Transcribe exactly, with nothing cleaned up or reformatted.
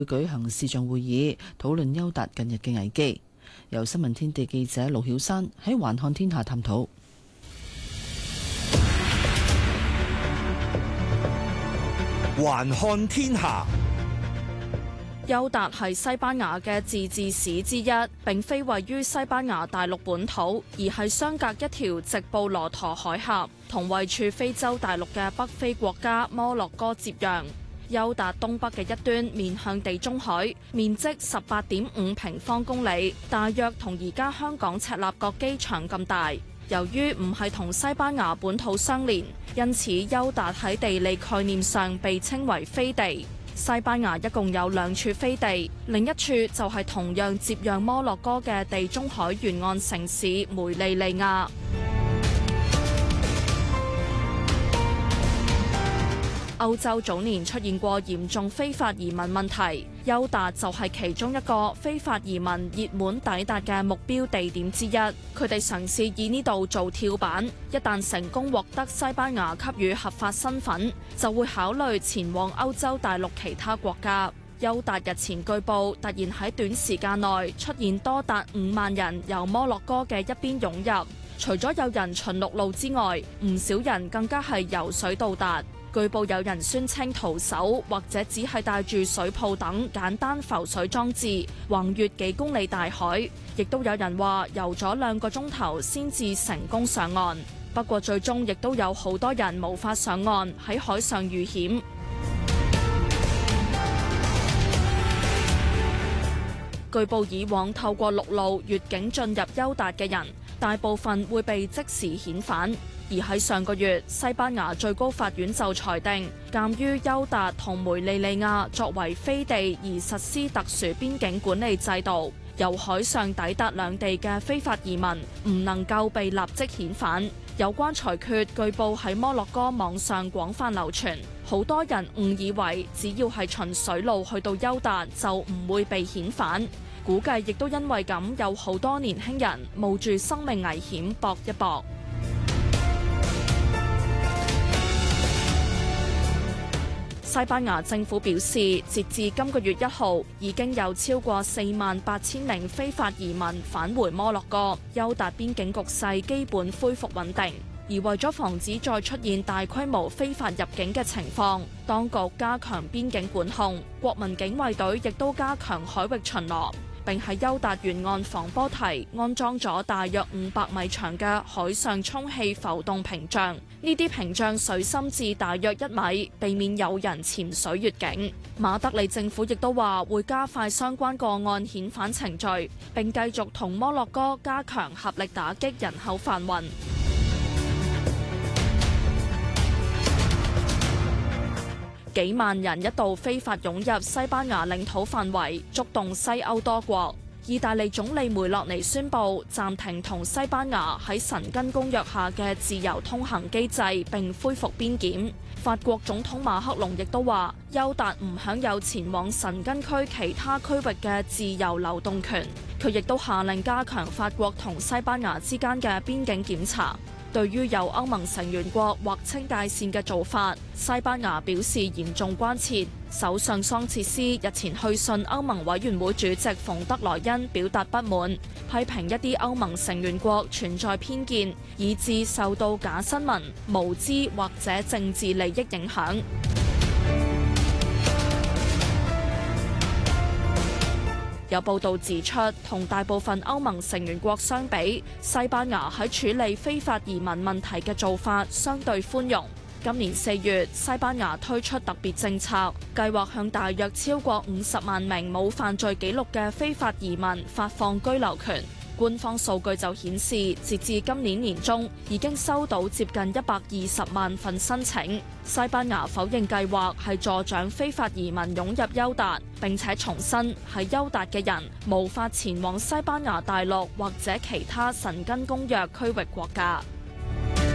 會舉行視像會議，討論優達近日嘅危機。由新聞天地記者盧曉山喺環看天下探討。 環看天下。 優達係西班牙嘅自治市之一，並非位於西班牙大陸本土，而係相隔一條直布羅陀海峽，同位處非洲大陸嘅北非國家摩洛哥接壤。優達東北嘅一端面向地中海，面積十八點五平方公里，大約同而家香港赤鱲角機場咁大。由於唔係同西班牙本土相連，因此優達喺地理概念上被稱為飛地。西班牙一共有兩處飛地，另一處就係同樣接壤摩洛哥嘅地中海沿岸城市梅利利亞。歐洲早年出現過嚴重非法移民問題，優達就係其中一個非法移民熱門抵達嘅目標地點之一。佢哋嘗試以呢度做跳板，一旦成功獲得西班牙給予合法身份，就會考慮前往歐洲大陸其他國家。優達日前據報突然喺短時間內出現多達五萬人由摩洛哥嘅一邊湧入，除咗有人循陸路之外，唔少人更加係游水到達。據報有人宣稱徒手或者只係帶住水泡等簡單浮水裝置橫越幾公里大海，亦都有人話游咗兩個鐘頭先至成功上岸。不過最終亦都有好多人無法上岸，喺海上遇險。據報以往透過陸路越境進入優達嘅人，大部分會被即時遣返。而喺上個月，西班牙最高法院就裁定，鑑於優達同梅利利亞作為飛地而實施特殊邊境管理制度，由海上抵達兩地嘅非法移民唔能夠被立即遣返。有關裁決據報喺摩洛哥網上廣泛流傳，好多人誤以為只要係循水路去到優達就唔會被遣返。估計亦都因為咁，有好多年輕人冒住生命危險搏一搏。西班牙政府表示，截至今個月一號，已經有超過四萬八千名非法移民返回摩洛哥，優達邊境局勢基本恢復穩定。而為咗防止再出現大規模非法入境嘅情況，當局加強邊境管控，國民警衛隊亦都加強海域巡邏，並喺優達沿岸防波堤安裝咗大約五百米長嘅海上充氣浮動屏障。呢啲屏障水深至大約一米，避免有人潛水越境。馬德里政府亦都話會加快相關個案遣返程序，並繼續同摩洛哥加強合力打擊人口販運。幾萬人一度非法湧入西班牙領土範圍，觸動西歐多國。意大利總理梅洛尼宣布暫停同西班牙喺申根公約下嘅自由通行機制，並恢復邊檢。法國總統馬克龍亦都話，優達唔享有前往申根區其他區域嘅自由流動權。佢亦都下令加強法國同西班牙之間嘅邊境檢查。對於有歐盟成員國劃清界線嘅做法，西班牙表示嚴重關切。首相桑切斯日前去信歐盟委員會主席馮德萊恩，表達不滿，批評一啲歐盟成員國存在偏見，以致受到假新聞、無知或者政治利益影響。有報道指出，同大部分歐盟成員國相比，西班牙喺處理非法移民問題嘅做法相對寬容。今年四月，西班牙推出特別政策，計劃向大約超過五十萬名冇犯罪記錄嘅非法移民發放居留權。官方數據就顯示，截至今年年中，已經收到接近一百二十萬份申請。西班牙否認計劃係助長非法移民湧入優達，並且重申喺優達嘅人無法前往西班牙大陸或者其他申根公約區域國家。